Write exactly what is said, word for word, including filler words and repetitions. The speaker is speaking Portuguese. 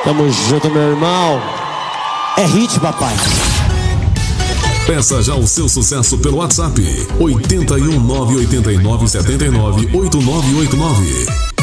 Tamo junto, meu irmão. É hit, papai. Peça já o seu sucesso pelo WhatsApp oito um nove oito nove sete nove oito nove oito nove.